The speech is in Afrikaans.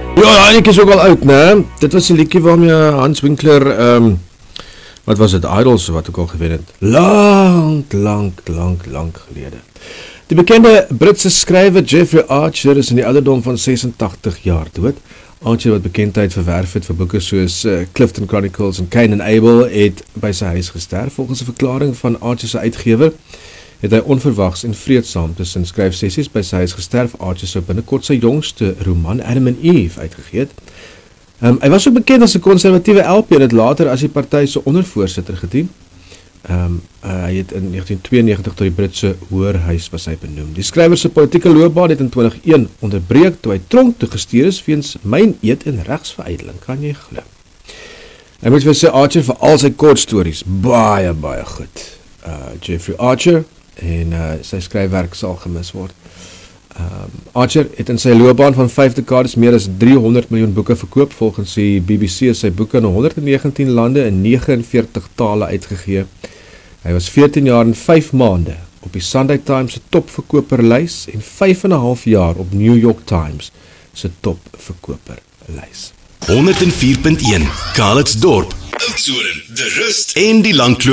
Ja, Erik is ook al oud, né? Dit was die liedjie waarmee Hans Winkler, wat was het, Idols, wat ook al gewen het. Lang gelede. Die bekende Britse skrywer Jeffrey Archer is in die ouderdom van 86 jaar dood. Archer, wat bekendheid verwerf het vir boeke soos Clifton Chronicles en Cain and Abel, het by sy huis gesterf. Volgens 'n verklaring van Archer se uitgewer, het hy onverwags en vreedsaam tussen skryfsessies by sy huis gesterf. Archer sou binnekort sy jongste roman Adam and Eve uitgegee het. Hy was ook bekend as 'n konservatiewe LP en het later as die party se ondervoorsitter gedien. Hy het in 1992 tot die Britse Hoërhuis was hy benoem. Die skrywer se politieke loopbaan het in 2001 onderbreek toe hy tronk toe gestuur is weens myneed en regsveruideling, kan jy glo. Ek moet vir sê Archer vir al sy kort stories, baie goed. Jeffrey Archer en sy skryfwerk sal gemis word. Archer het in sy loopbaan van 5 dekades meer as 300 miljoen boeke verkoop. Volgens die BBC is sy boeke in 119 lande in 49 tale uitgegee. Hy was 14 jaar en 5 maande op die Sunday Times se topverkoperlys en 5,5 jaar op New York Times se topverkoperlys. 104.1 Calitzdorp, Oudtshoorn, De Rust en die Langkloof.